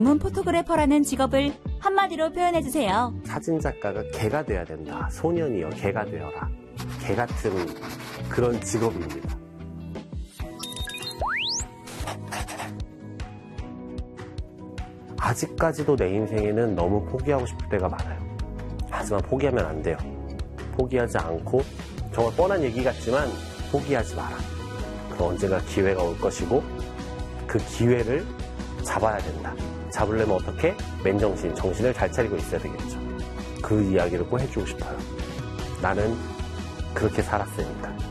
전문 포토그래퍼라는 직업을 한마디로 표현해주세요. 사진작가가 개가 돼야 된다. 소년이여 개가 되어라. 개 같은 그런 직업입니다. 아직까지도 내 인생에는 너무 포기하고 싶을 때가 많아요. 하지만 포기하면 안 돼요. 포기하지 않고 정말 뻔한 얘기 같지만 포기하지 마라. 그럼 언젠가 기회가 올 것이고 그 기회를 잡아야 된다. 잡으려면 어떻게? 맨정신, 정신을 잘 차리고 있어야 되겠죠. 그 이야기를 꼭 해주고 싶어요. 나는 그렇게 살았으니까.